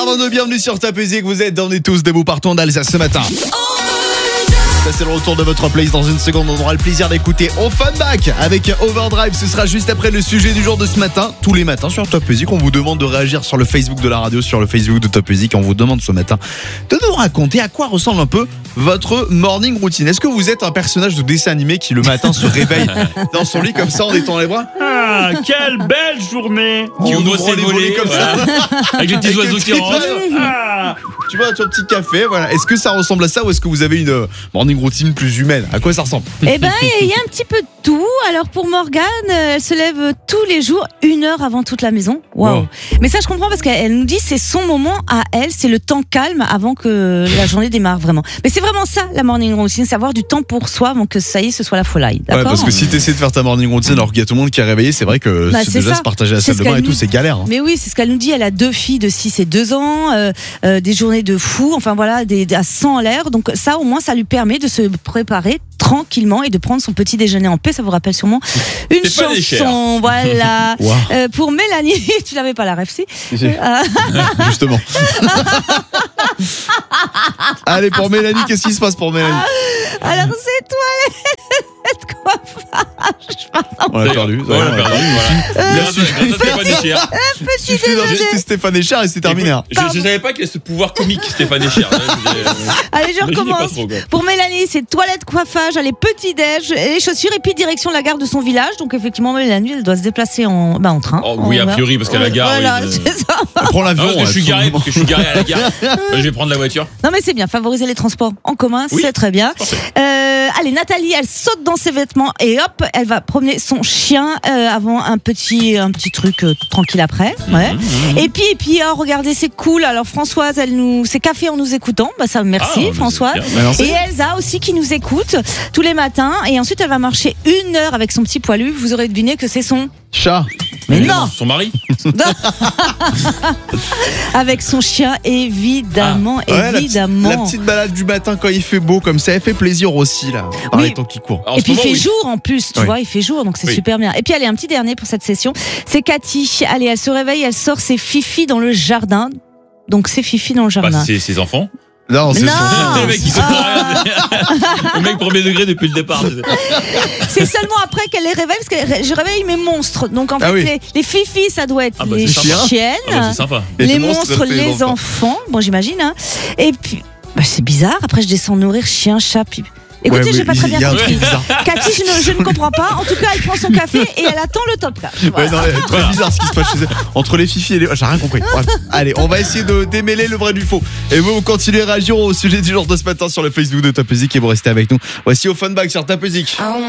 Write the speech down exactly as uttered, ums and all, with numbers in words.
vingt-deux, bienvenue sur Top Music. Vous êtes dans On est tous debout partout en Alsace ce matin. Ça c'est le retour de votre place. Dans une seconde, on aura le plaisir d'écouter Offenbach avec Overdrive. Ce sera juste après le sujet du jour de ce matin. Tous les matins sur Top Music, on vous demande de réagir sur le Facebook de la radio, sur le Facebook de Top Music. On vous demande ce matin de nous raconter à quoi ressemble un peu votre morning routine. Est-ce que vous êtes un personnage de dessin animé qui le matin se réveille dans son lit comme ça en étendant les bras? Ah, quelle belle journée! Qui ouvre ses volets comme ça, avec les petits Avec oiseaux les qui petits rentrent. oiseaux. Ah. Tu vois, ton petit café, voilà. Est-ce que ça ressemble à ça ou est-ce que vous avez une euh, morning routine plus humaine? À quoi ça ressemble? Eh ben, il y a un petit peu de tout. Alors pour Morgane, euh, elle se lève tous les jours une heure avant toute la maison. Waouh. Wow. Mais ça, je comprends parce qu'elle nous dit c'est son moment à elle, c'est le temps calme avant que la journée démarre vraiment. Mais c'est vraiment ça la morning routine, savoir du temps pour soi avant que ça y est, ce soit la folie. D'accord. Ouais, parce que si t'essaies de faire ta morning routine alors qu'il y a tout le monde qui est réveillé, c'est vrai que Bah, c'est c'est déjà ça. se partager la C'est salle ce de bain qu'elle et tout, nous- c'est galère. Hein. Mais oui, c'est ce qu'elle nous dit. Elle a deux filles de six et deux ans, euh, euh, des journées de fou, enfin voilà, des, des- à cent en l'air. Donc ça, au moins, ça lui permet de se préparer tranquillement et de prendre son petit déjeuner en paix. Ça vous rappelle sûrement une Stéphane Echer. chanson. Voilà. Wow. Euh, pour Mélanie, tu l'avais pas la rêve, si Si, si. Euh, Justement. Allez, pour Mélanie, qu'est-ce qui se passe pour Mélanie? Alors c'est toilette coiffage. Pardon. On l'a perdu. Ouais, on l'a perdu, voilà. Grâce à- grâce à Stéphane Echer. Petit Suffit déjeuner. d'enregistrer Stéphane Echer et c'est terminé. hein. Je, je savais pas qu'il y a ce pouvoir comique, Stéphane Echer. Allez, je Imaginez pas recommence. trop, quoi. Pour Mélanie, c'est toilette, coiffage, allez, petit déj, et les chaussures, et puis direction la gare de son village. Donc effectivement, Mélanie, elle doit se déplacer en, bah, en train. Oh, oui, En- a priori, parce qu'à la gare, Voilà, oui, c'est ça. Prends Ah, l'avion. parce que je suis là, garé, tout parce que je suis garé à la gare. Euh, Je vais prendre la voiture. Non mais c'est bien, favoriser les transports en commun, Oui, c'est très bien. parfait. Euh, allez, Nathalie, elle saute dans ses vêtements et hop, elle va promener son chien euh, avant un petit, un petit truc euh, tranquille après. Ouais. Et puis, et puis, oh, regardez, c'est cool. Alors Françoise, elle nous, c'est café en nous écoutant. Bah ça, merci Ah, mais Françoise. c'est bien. Bah, merci. Et Elsa aussi qui nous écoute tous les matins. Et ensuite, elle va marcher une heure avec son petit poilu. Vous aurez deviné que c'est son. Chat. Mais non, Son mari. avec son chien, évidemment, Ouais, la petite- évidemment. La petite balade du matin quand il fait beau comme ça, elle fait plaisir aussi là. Par Oui. les temps qui courent. En Et ce puis il moment, fait oui. jour en plus, tu Oui. vois, il fait jour, donc c'est Oui. super bien. Et puis allez, un petit dernier pour cette session, c'est Cathy. Allez, elle se réveille, elle sort ses fifis dans le jardin. Donc c'est Fifi dans le Bah, jardin. c'est ses enfants. Non, c'est Non. son- Le mec, il comprend rien. Le mec premier degré depuis le départ. C'est seulement après qu'elle les réveille, parce que je réveille mes monstres. Donc en fait, Ah oui. les, les fifis, ça doit être Ah bah, les c'est sympa. chiennes, Ah bah, c'est sympa. Et les les monstres, monstres, c'est les les enfants. enfants. Bon, j'imagine. Hein. Et puis, bah, c'est bizarre. Après, je descends nourrir chien, chat, puis. Écoutez, Ouais, j'ai mais pas très il y bien a un compris. truc bizarre. Cathy, je ne, je ne comprends pas. En tout cas, elle prend son café et elle attend le top là. Ouais, non, c'est très bizarre ce qui se passe chez eux. Entre les fifis et les. J'ai rien compris. Bref. Allez, on va essayer de démêler le vrai du faux. Et vous, vous continuez à réagir au sujet du jour de ce matin sur le Facebook de Top Music et vous restez avec nous. Voici Offenbach sur Top Music.